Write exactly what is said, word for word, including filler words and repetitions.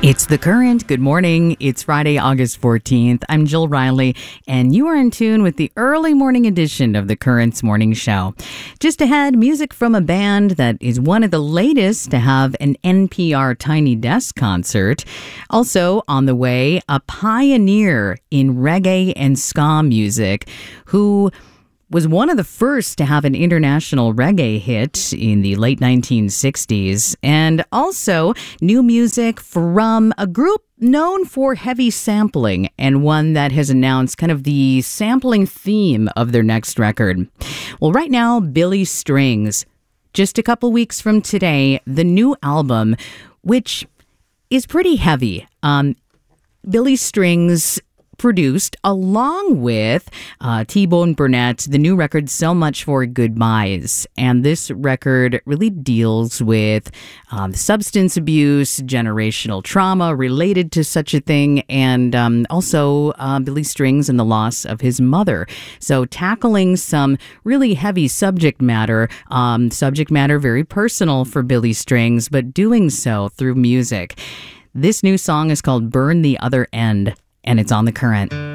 It's The Current. Good morning. It's Friday, August fourteenth. I'm Jill Riley, and you are in tune with the early morning edition of The Current's Morning Show. Just ahead, music from a band that is one of the latest to have an N P R Tiny Desk concert. Also on the way, a pioneer in reggae and ska music who was one of the first to have an international reggae hit in the late nineteen sixties, and also new music from a group known for heavy sampling and one that has announced kind of the sampling theme of their next record. Well, right now, Billy Strings. Just a couple weeks from today, the new album, which is pretty heavy. Um, Billy Strings produced, along with uh, T-Bone Burnett, the new record So Much for Goodbyes. And this record really deals with um, substance abuse, generational trauma related to such a thing, and um, also uh, Billy Strings and the loss of his mother. So tackling some really heavy subject matter, um, subject matter very personal for Billy Strings, but doing so through music. This new song is called Burn the Other End, and it's on The Current.